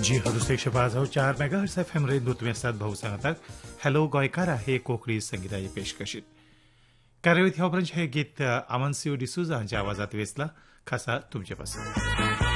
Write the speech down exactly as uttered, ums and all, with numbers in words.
जी हा दुसरे एकशे पाच हांव चार मेगाहर्ट्ज एफ एम रेन तुमी आसात भोव सांगतात हॅलो गोंयकारा हे कोंकणी संगीताची पेशकशीत कार्यावळीत ह्या उपरांत हे गीत आमनसिओ डिसूजा हांच्या आवाजात वेचला खासा तुमचे पासून